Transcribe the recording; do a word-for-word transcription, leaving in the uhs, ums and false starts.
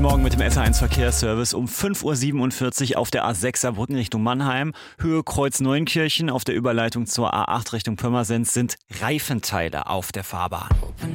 Guten Morgen mit dem S R eins Verkehrsservice um fünf Uhr siebenundvierzig auf der A sechs Saarbrücken Richtung Mannheim. Höhe Kreuz Neunkirchen auf der Überleitung zur A acht Richtung Pirmasens sind Reifenteile auf der Fahrbahn.